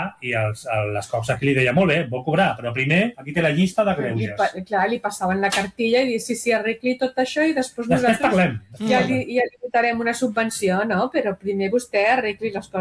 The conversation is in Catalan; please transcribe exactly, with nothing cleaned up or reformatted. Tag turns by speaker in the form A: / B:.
A: i els, l'Escorça aquí li deia, molt bé, vol cobrar, però primer aquí té la llista de greuges.
B: Pa, clar, li passaven la cartilla i dir, sí, sí, arregli tot això i després,
A: després
B: nosaltres
A: parlem.
B: Ja, li, ja li votarem una subvenció, no? Però primer vostè arregli les coses.